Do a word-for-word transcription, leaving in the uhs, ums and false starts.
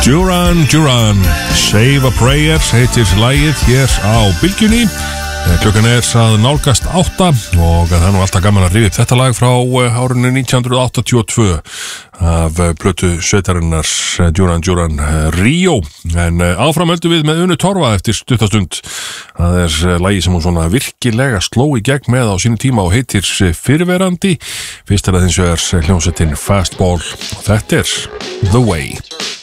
Duran Duran, Save a Prayer heitir lagið hér á Bylgjunni. Klukkan er að nálgast átta og það er nú alltaf gaman að rifja upp þetta lag frá árinu nítján hundruð áttatíu og tvö af plötu sveitarinnar Duran Duran Rio. En áfram höldum við með Unu Torfa eftir stuttastund. Það er lagið sem hún svona virkilega sló í gegn með á sínu tíma og heitir Fyrrverandi. Fyrst er það hins vegar hljómsveitin Fastball og þetta er The Way.